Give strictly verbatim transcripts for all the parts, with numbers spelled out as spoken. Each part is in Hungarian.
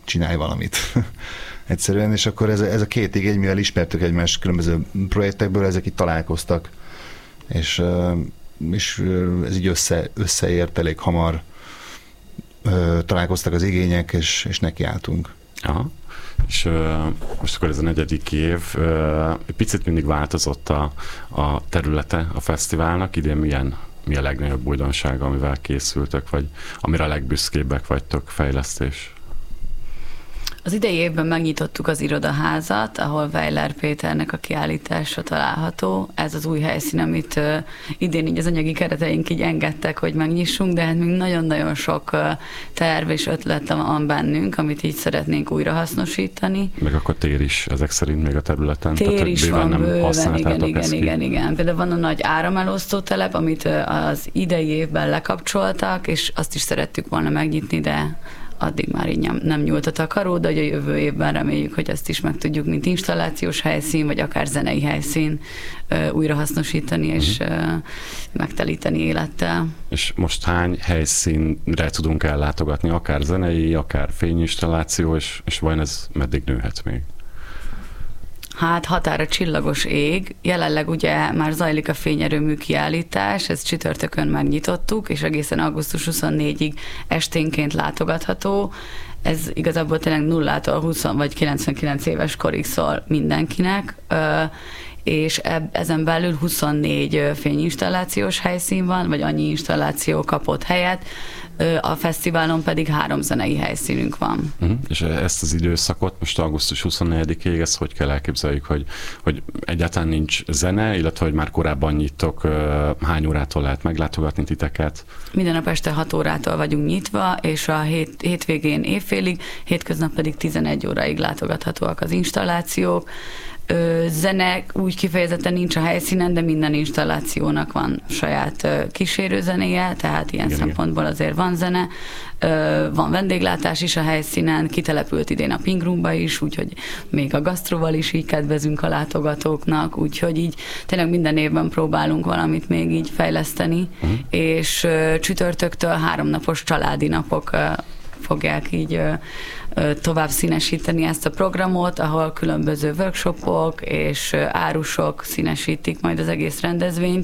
csinálj valamit. Egyszerűen, és akkor ez, ez a két igény, mivel ismertük egymást különböző projektekből, ezek itt találkoztak, és, és ez így össze, összeért elég hamar, találkoztak az igények, és, és nekiálltunk. Aha. És uh, most akkor ez a negyedik év, uh, egy picit mindig változott a, a területe a fesztiválnak. Idén milyen, mi a legnagyobb újdonság, amivel készültök, vagy amire a legbüszkébbek vagytok fejlesztés? Az idei évben megnyitottuk az irodaházat, ahol Weiler Péternek a kiállítása található. Ez az új helyszín, amit uh, idén így az anyagi kereteink így engedtek, hogy megnyissunk, de hát még nagyon-nagyon sok uh, terv és ötlet van bennünk, amit így szeretnénk újra hasznosítani. Meg akkor tér is ezek szerint még a területen? Tér Tehát, is van nem bőven, igen, igen, igen, igen. Például van a nagy áramelosztó telep, amit uh, az idei évben lekapcsoltak, és azt is szerettük volna megnyitni, de addig már így nem nyúlt a takaró, de hogy a jövő évben reméljük, hogy ezt is meg tudjuk, mint installációs helyszín, vagy akár zenei helyszín újra hasznosítani, és uh-huh. megtelíteni élettel. És most hány helyszínre tudunk ellátogatni, akár zenei, akár fényinstalláció, és, és vajon ez meddig nőhet még? Hát határa csillagos ég. Jelenleg ugye már zajlik a fényerőmű kiállítás, ezt csütörtökön megnyitottuk, és egészen augusztus huszonnégyedikéig esténként látogatható. Ez igazából tényleg nullától húsz vagy kilencvenkilenc éves korig szól mindenkinek, és eb- ezen belül huszonnégy fényinstallációs helyszín van, vagy annyi installáció kapott helyet, a fesztiválon pedig három zenei helyszínünk van. Uh-huh. És ezt az időszakot most augusztus huszonnegyedikéig, ezt hogy kell elképzeljük, hogy, hogy egyáltalán nincs zene, illetve hogy már korábban nyittok, hány órától lehet meglátogatni titeket? Minden nap este hat órától vagyunk nyitva, és a hét, hétvégén évfélig, hétköznap pedig tizenegy óráig látogathatóak az installációk. Zene úgy kifejezetten nincs a helyszínen, de minden installációnak van saját kísérőzenéje, tehát ilyen igen, szempontból igen. azért van zene. Van vendéglátás is a helyszínen, kitelepült idén a Pink Roomba is, úgyhogy még a gasztroval is így kedvezünk a látogatóknak, úgyhogy így tényleg minden évben próbálunk valamit még így fejleszteni, uh-huh. és csütörtöktől háromnapos családi napok fogják így tovább színesíteni ezt a programot, ahol különböző workshopok és árusok színesítik majd az egész rendezvényt.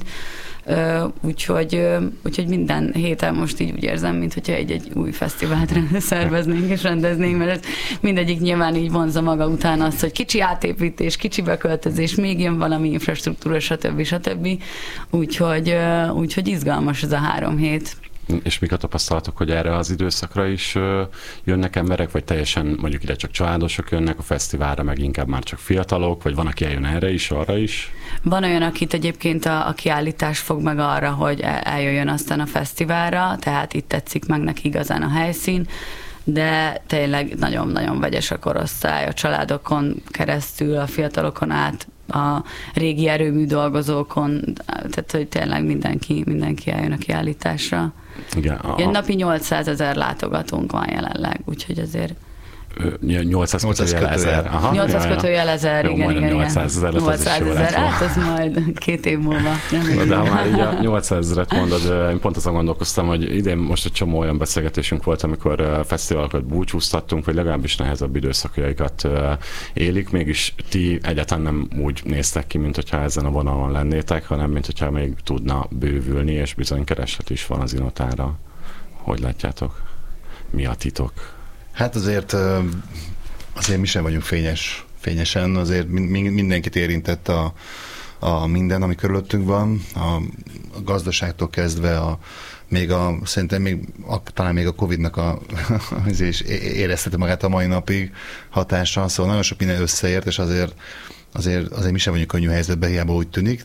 Úgyhogy, úgyhogy minden héten most így úgy érzem, mint hogyha egy-egy új fesztivált szerveznénk és rendeznénk, mert mindegyik nyilván így vonza maga után azt, hogy kicsi átépítés, kicsi beköltözés, még jön valami infrastruktúra, stb. stb. Úgyhogy, úgyhogy izgalmas ez a három hét. És mik a tapasztalatok, hogy erre az időszakra is jönnek emberek, vagy teljesen mondjuk ide csak családosok jönnek a fesztiválra, meg inkább már csak fiatalok, vagy van, aki eljön erre is, arra is? Van olyan, akit egyébként a, a kiállítás fog meg arra, hogy eljöjjön aztán a fesztiválra, tehát itt tetszik meg neki igazán a helyszín, de tényleg nagyon-nagyon vegyes a korosztály, a családokon keresztül, a fiatalokon át, a régi erőmű dolgozókon, tehát hogy tényleg mindenki, mindenki eljön a kiállításra. Igen, a... Ilyen napi nyolcszázezer látogatónk van jelenleg, úgyhogy azért nyolcszáz kötőjel ezer. Aha, nyolcszáz kötőjel ezer, igen, igen, igen. nyolcszázezer lett, az is jó lett. Hát az majd két év múlva. De ha már így a nyolcszázezret mondod, én pont azon gondolkoztam, hogy idén most egy csomó olyan beszélgetésünk volt, amikor fesztiválokat búcsúztattunk, vagy legalábbis nehezebb időszakjaikat élik, mégis ti egyáltalán nem úgy néztek ki, mint hogyha ezen a vonalon lennétek, hanem mint hogyha még tudna bővülni, és bizony kereslet is van az Inotára. Hogy látjátok? Mi a titok? Hát azért, azért mi sem vagyunk fényes, fényesen, azért mindenkit érintett a, a minden, ami körülöttünk van, a, a gazdaságtól kezdve, a, még a, szerintem még, a, talán még a Covidnak a, is érezteti magát a mai napig hatása, szóval nagyon sok minden összeért, és azért, azért, azért mi sem vagyunk könnyű helyzetben, hiába úgy tűnik,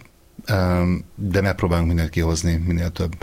de megpróbálunk mindent kihozni, minél több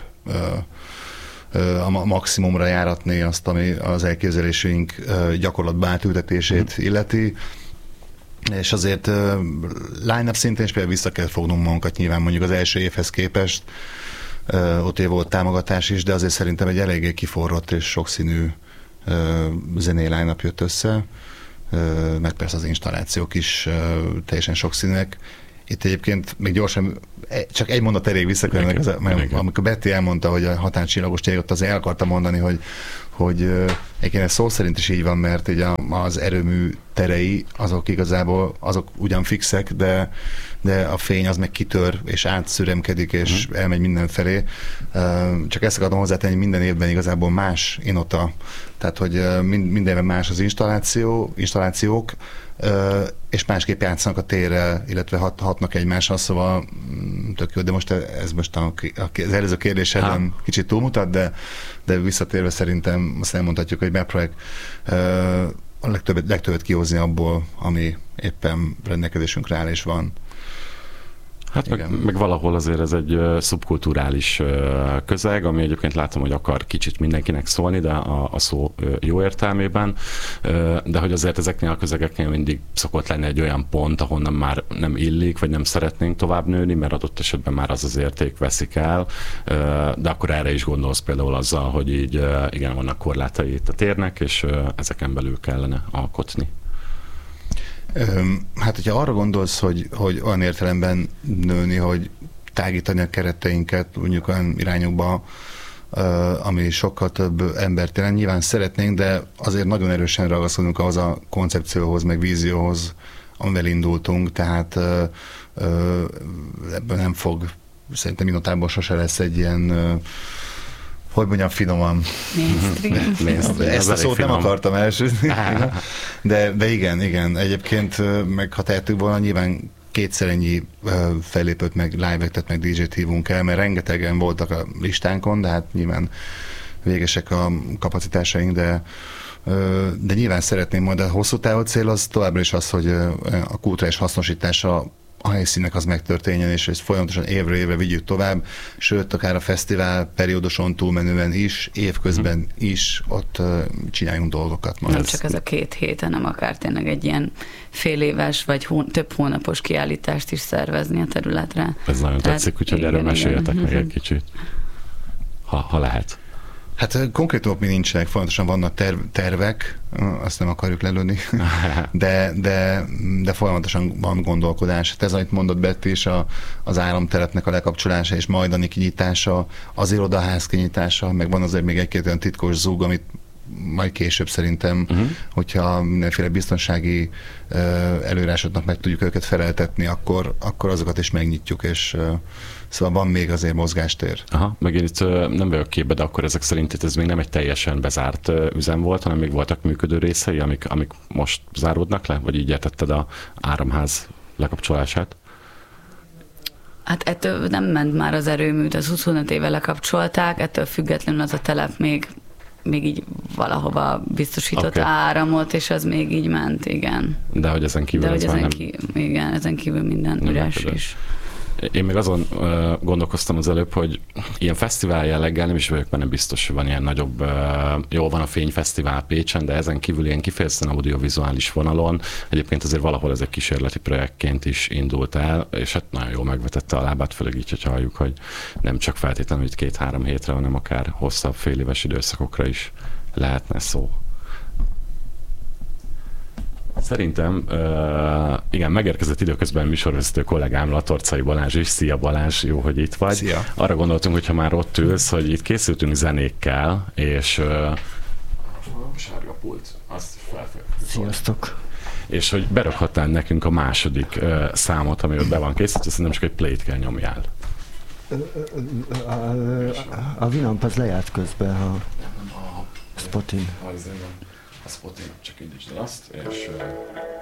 a maximumra járatni azt, ami az elképzelésünk gyakorlatba átültetését illeti. És azért line-up szintén is például vissza kell fognunk magunkat nyilván mondjuk az első évhez képest. Ott év volt támogatás is, de azért szerintem egy eléggé kiforrott és sokszínű zenei line-up jött össze. Meg persze az installációk is teljesen sokszínűek. Itt egyébként még gyorsan, csak egy mondat elég visszakörnek, amikor Betty elmondta, hogy a határcsillagos tényleg ott azért el akarta mondani, hogy, hogy Egyébként ez szó szerint is így van, mert így az erőmű terei, azok igazából, azok ugyan fixek, de, de a fény az meg kitör, és átszüremkedik, és uh-huh. elmegy mindenfelé. Csak ezt akarom hozzátenni, minden évben igazából más inota, tehát hogy mindenben más az installáció, installációk, és másképp játszanak a térrel, illetve hat, hatnak egymásra, szóval tök jó, de most ez most a, az előző kérdésedben kicsit túlmutat, de, de visszatérve szerintem azt elmondhatjuk, hogy megpróbáljuk a legtöbbet, legtöbbet kihozni abból, ami éppen rendelkezésünkre áll és van. Hát meg, meg valahol azért ez egy uh, szubkulturális uh, közeg, ami egyébként látom, hogy akar kicsit mindenkinek szólni, de a, a szó uh, jó értelmében, uh, de hogy azért ezeknél a közegeknél mindig szokott lenni egy olyan pont, ahonnan már nem illik, vagy nem szeretnénk tovább nőni, mert adott esetben már az az érték veszik el, uh, de akkor erre is gondolsz például azzal, hogy így uh, igen, vannak korlátai itt a térnek, és uh, ezeken belül kellene alkotni. Hát, hogyha arra gondolsz, hogy, hogy olyan értelemben nőni, hogy tágítani a kereteinket mondjuk olyan irányokba, ami sokkal több embert jelent, nyilván szeretnénk, de azért nagyon erősen ragaszkodunk ahhoz a koncepcióhoz, meg vízióhoz, amivel indultunk, tehát ebből nem fog, szerintem Minotaurból sose lesz egy ilyen, hogy mondjam, finoman. Mainstream. Mainstream. Ezt a szót finom. Nem akartam elsőzni. De, de igen, igen. Egyébként meg ha tehetünk volna, nyilván kétszer ennyi fellépőt, meg live-et, meg dé jét hívunk el, mert rengetegen voltak a listánkon, de hát nyilván végesek a kapacitásaink, de de nyilván szeretném majd, a hosszú távú cél az továbbra is az, hogy a kulturális hasznosítása a helyszínek az megtörténjen, és ezt folyamatosan évről évre vigyük tovább, sőt, akár a fesztivál perióduson túlmenően is, évközben hmm. is ott uh, csináljunk dolgokat. Nem csak ez a két hét, hanem akár tényleg egy ilyen fél éves, vagy hón, több hónapos kiállítást is szervezni a területre. Ez nagyon Tehát, tetszik, úgyhogy erről meséljetek meg egy kicsit, ha, ha lehet. Hát konkrétumok mi nincsenek, folyamatosan vannak terv, tervek, azt nem akarjuk lelőni, de, de, de folyamatosan van gondolkodás. Hát ez, amit mondott Betty is, a, az áramtelepnek a lekapcsolása és majdani kinyitása, az irodaház kinyitása, meg van azért még egy-két olyan titkos zúg, amit majd később szerintem, uh-huh. hogyha mindenféle biztonsági uh, előírásoknak meg tudjuk őket feleltetni, akkor, akkor azokat is megnyitjuk, és uh, szóval van még azért mozgástér. Aha, meg én itt uh, nem vagyok képbe, de akkor ezek szerint itt ez még nem egy teljesen bezárt uh, üzem volt, hanem még voltak működő részei, amik, amik most záródnak le? Vagy így értetted a áramház lekapcsolását? Hát ettől nem ment már az erőműt, az huszonöt éve lekapcsolták, ettől függetlenül az a telep még még így valahova biztosított okay. áramot, és az még így ment, igen. De hogy ezen kívül De hogy ez ezen nem... Kívül, igen, ezen kívül minden üres is. Én még azon uh, gondolkoztam az előbb, hogy ilyen fesztivál jelleggel nem is vagyok benne biztos, hogy van ilyen nagyobb, uh, jó, van a Fényfesztivál Pécsen, de ezen kívül ilyen kifejezetten audiovizuális vonalon. Egyébként azért valahol ez egy kísérleti projektként is indult el, és hát nagyon jól megvetette a lábát, főleg így, hogy halljuk, hogy nem csak feltétlenül itt két-három hétre, hanem akár hosszabb fél éves időszakokra is lehetne szó. Szerintem, uh, igen, megérkezett időközben műsorvezető kollégám, Latorcai Balázs is. Szia Balázs, jó, hogy itt vagy. Szia. Arra gondoltunk, hogy ha már ott ülsz, hogy itt készültünk zenékkel, és uh, sárga pult, azt felfel. Sziasztok. És hogy berakhattál nekünk a második uh, számot, amivel be van készült, azt nem csak egy play-t kell nyomjál. A, a, a Winamp az lejárt közben a Spotin. A Spotin, csak indítsd el azt, és...